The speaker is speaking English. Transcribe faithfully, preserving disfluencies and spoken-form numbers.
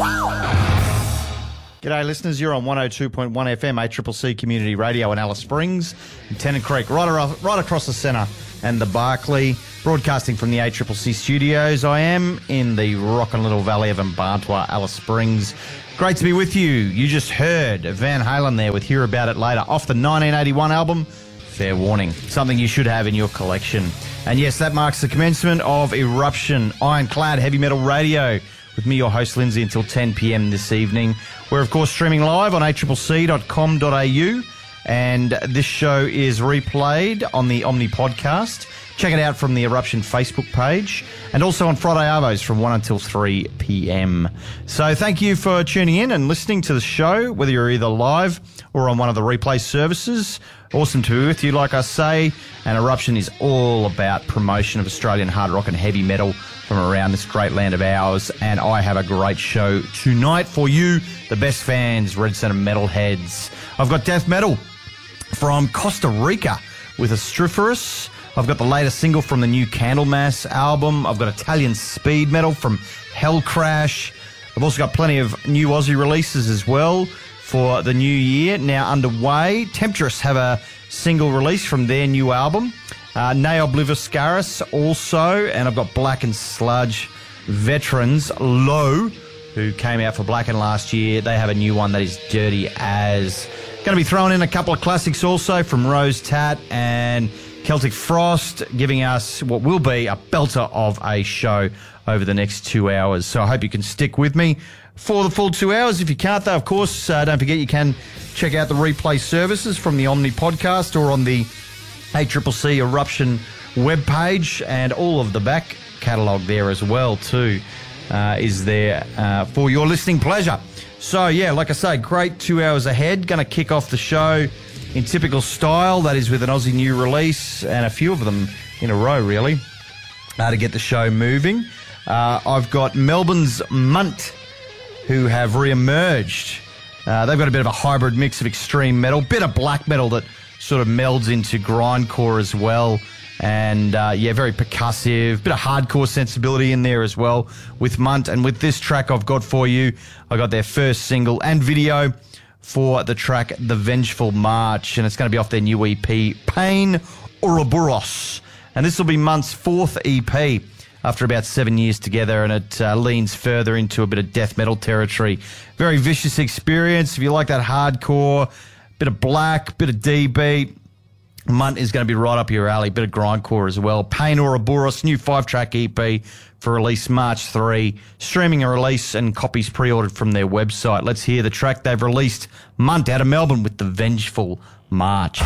G'day listeners, you're on one oh two point one F M, A C C C Community Radio in Alice Springs, in Tennant Creek, right, ar- right across the centre and the Barclay, broadcasting from the A C C C studios. I am in the rockin' little valley of Mbarntwa, Alice Springs. Great to be with you. You just heard Van Halen there with Hear About It Later off the nineteen eighty-one album, Fair Warning, something you should have in your collection. And yes, that marks the commencement of Eruption, Ironclad Heavy Metal Radio, with me, your host, Lindsay, until ten p.m. this evening. We're, of course, streaming live on a c c c dot com dot a u, and this show is replayed on the Omni podcast. Check it out from the Eruption Facebook page, and also on Friday Arvos from one until three p.m. So thank you for tuning in and listening to the show, whether you're either live or on one of the replay services. Awesome to be with you, like I say, and Eruption is all about promotion of Australian hard rock and heavy metal from around this great land of ours, and I have a great show tonight for you, the best fans, Red Centre metalheads. I've got death metal from Costa Rica with Astriferous. I've got the latest single from the new Candlemass album. I've got Italian speed metal from Hellcrash. I've also got plenty of new Aussie releases as well for the new year now underway. Temptress have a single release from their new album. Uh, Ne Obliviscaris also, and I've got Black and Sludge veterans, Low, who came out for Blacken last year. They have a new one that is Dirty As. Going to be throwing in a couple of classics also from Rose Tat and Celtic Frost, giving us what will be a belter of a show over the next two hours. So I hope you can stick with me for the full two hours. If you can't, though, of course, uh, don't forget you can check out the replay services from the Omni podcast or on the A C C C Eruption webpage, and all of the back catalogue there as well too uh, is there uh, for your listening pleasure. So yeah, like I say, great two hours ahead. Going to kick off the show in typical style, that is with an Aussie new release and a few of them in a row really uh, to get the show moving. Uh, I've got Melbourne's Munt, who have re-emerged. Uh, they've got a bit of a hybrid mix of extreme metal, bit of black metal that sort of melds into grindcore as well. And, uh, yeah, very percussive, bit of hardcore sensibility in there as well with Munt. And with this track I've got for you, I got their first single and video for the track The Vengeful March. And it's going to be off their new E P, Pain Ouroboros. And this will be Munt's fourth E P after about seven years together, and it uh, leans further into a bit of death metal territory. Very vicious experience. If you like that hardcore, bit of black, bit of D-beat, Munt is going to be right up your alley. Bit of grindcore as well. Pain Ouroboros, new five-track E P for release March third. Streaming a release and copies pre-ordered from their website. Let's hear the track they've released. Munt out of Melbourne with The Vengeful March.